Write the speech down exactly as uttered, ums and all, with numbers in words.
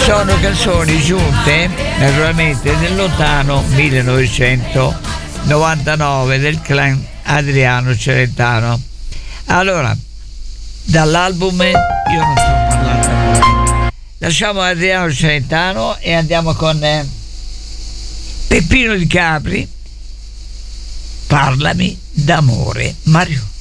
Sono canzoni giunte naturalmente nel lontano millenovecentonovantanove del clan Adriano Celentano. Allora, dall'album io non sto parlando, lasciamo Adriano Celentano e andiamo con eh, Peppino Di Capri, Parlami d'amore, Mario.